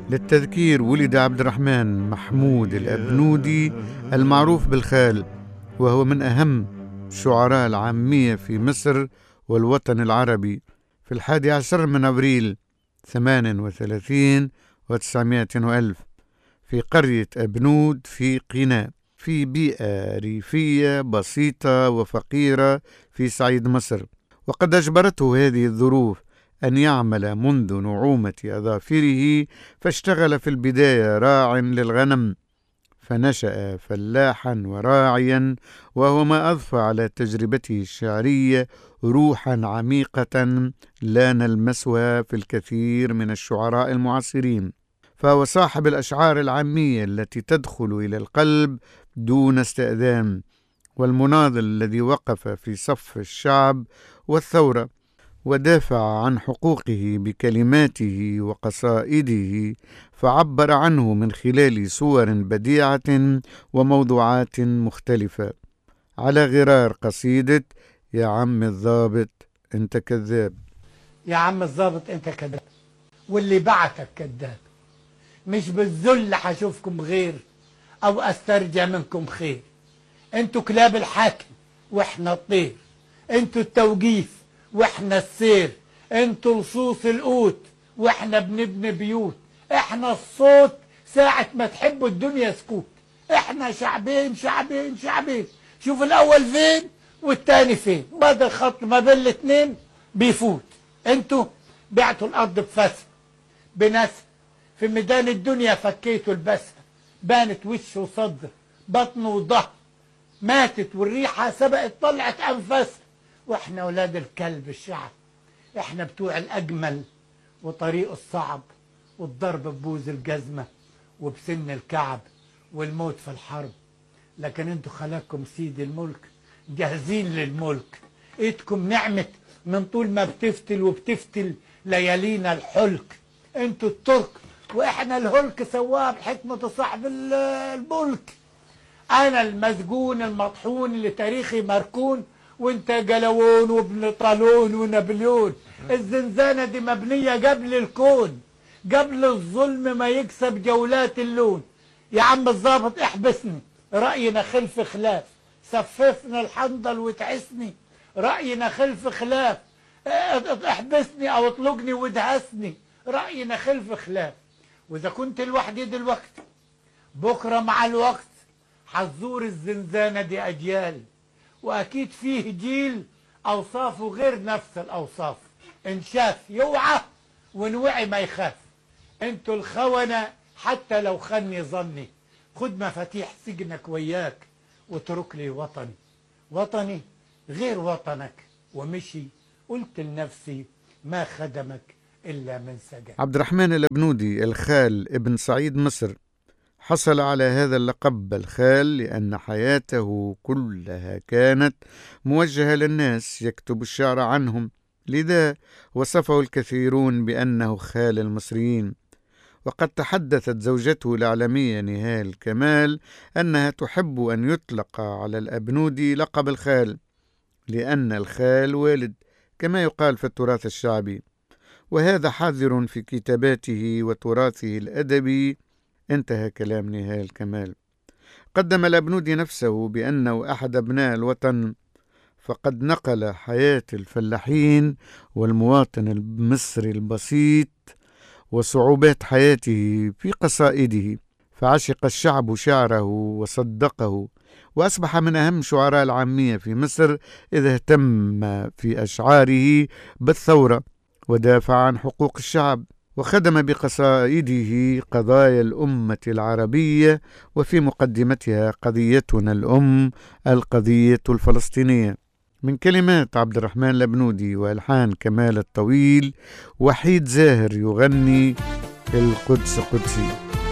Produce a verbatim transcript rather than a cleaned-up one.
للتذكير، ولد عبد الرحمن محمود الأبنودي المعروف بالخال، وهو من أهم شعراء العامية في مصر والوطن العربي في الحادي عشر من أبريل ثمانية وثلاثين وتسعمائة وألف في قرية أبنود في قنا، في بيئة ريفية بسيطة وفقيرة في صعيد مصر. وقد أجبرته هذه الظروف أن يعمل منذ نعومة أظافره، فاشتغل في البداية راع للغنم، فنشأ فلاحا وراعيا، وهو ما أضفى على تجربته الشعرية روحا عميقة لا نلمسها في الكثير من الشعراء المعاصرين. فهو صاحب الأشعار العامية التي تدخل إلى القلب دون استئذان، والمناضل الذي وقف في صف الشعب والثورة ودافع عن حقوقه بكلماته وقصائده، فعبر عنه من خلال صور بديعة وموضوعات مختلفة، على غرار قصيدة يا عم الضابط انت كذاب. يا عم الضابط انت كذاب، واللي بعتك كذاب، مش بالذل حشوفكم غير او استرجع منكم خير. انتوا كلاب الحاكم واحنا الطير، انتوا التوقيف واحنا السير، انتوا لصوص القوت واحنا بنبني بيوت، احنا الصوت ساعة ما تحبوا الدنيا سكوت، احنا شعبين شعبين شعبين، شوف الاول فين والتاني فين، بدل خط ما بين الاتنين بيفوت. انتوا بعتوا الارض بفسر بنسر، في ميدان الدنيا فكيتوا البسة، بانت وش وصدر بطن وظهر، ماتت والريحة سبقت طلعت أنفاسها، واحنا ولاد الكلب الشعب، احنا بتوع الأجمل وطريق الصعب، والضرب ببوز الجزمة وبسن الكعب والموت في الحرب. لكن انتوا خلاكم سيد الملك جاهزين للملك، ايدكم نعمت من طول ما بتفتل وبتفتل ليالينا الحلك. انتوا الترك واحنا الهلك سواه بحكمة صاحب الملك. انا المسجون المطحون اللي تاريخي مركون، وانت جلوون وابن طالون ونابليون. الزنزانة دي مبنية قبل الكون، قبل الظلم ما يكسب جولات اللون. يا عم الضابط احبسني، رأينا خلف خلاف، سففنا الحنظل وتعسني، رأينا خلف خلاف، احبسني او اطلقني وادهسني، رأينا خلف خلاف. واذا كنت لوحدي دلوقتي، بكرة مع الوقت حتزور الزنزانة دي أجيال، وأكيد فيه جيل أوصافه غير نفس الأوصاف، إن شاف يوعى وإن وعي ما يخاف. انتوا الخونة حتى لو خني ظني، خد مفاتيح سجنك وياك واترك لي وطني، وطني غير وطنك. ومشي قلت لنفسي ما خدمك إلا من سجن. عبد الرحمن الأبنودي الخال ابن صعيد مصر حصل على هذا اللقب الخال لأن حياته كلها كانت موجهة للناس، يكتب الشعر عنهم، لذا وصفه الكثيرون بأنه خال المصريين. وقد تحدثت زوجته الإعلامية نهال كمال أنها تحب أن يطلق على الأبنودي لقب الخال، لأن الخال والد كما يقال في التراث الشعبي، وهذا حاضر في كتاباته وتراثه الأدبي. انتهى كلام نهال كمال. قدم الأبنودي نفسه بأنه أحد أبناء الوطن، فقد نقل حياة الفلاحين والمواطن المصري البسيط وصعوبات حياته في قصائده، فعشق الشعب شعره وصدقه، وأصبح من أهم شعراء العامية في مصر، إذا اهتم في أشعاره بالثورة ودافع عن حقوق الشعب، وخدم بقصائده قضايا الأمة العربية، وفي مقدمتها قضيتنا الأم القضية الفلسطينية. من كلمات عبد الرحمن الأبنودي وألحان كمال الطويل، وحيد زاهر يغني القدس قدسي.